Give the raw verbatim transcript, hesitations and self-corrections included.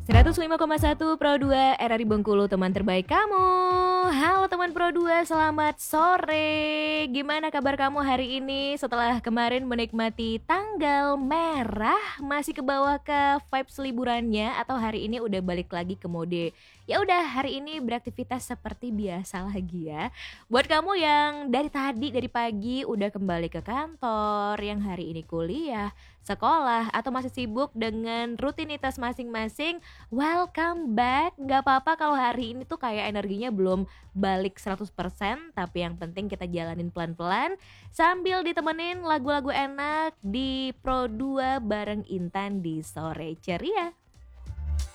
seratus lima koma satu Pro dua R R I Bengkulu, teman terbaik kamu. Halo teman Pro dua, selamat sore. Gimana kabar kamu hari ini setelah kemarin menikmati tanggal merah? Masih ke bawah ke vibes liburannya atau hari ini udah balik lagi ke mode ya udah hari ini beraktivitas seperti biasa lagi ya. Buat kamu yang dari tadi dari pagi udah kembali ke kantor, yang hari ini kuliah, sekolah atau masih sibuk dengan rutinitas masing-masing, welcome back. Nggak apa-apa kalau hari ini tuh kayak energinya belum balik seratus persen, tapi yang penting kita jalanin pelan-pelan sambil ditemenin lagu-lagu enak di Pro dua bareng Intan di sore ceria.